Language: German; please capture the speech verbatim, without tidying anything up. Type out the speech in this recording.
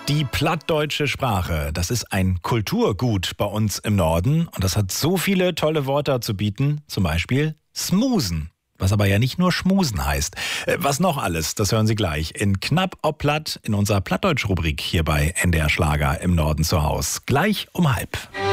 Die plattdeutsche Sprache, das ist ein Kulturgut bei uns im Norden und das hat so viele tolle Worte zu bieten, zum Beispiel Smusen, was aber ja nicht nur Schmusen heißt. Was noch alles, das hören Sie gleich in Knapp ob Platt in unserer Plattdeutsch-Rubrik hier bei N D R Schlager im Norden zu Haus. Gleich um halb.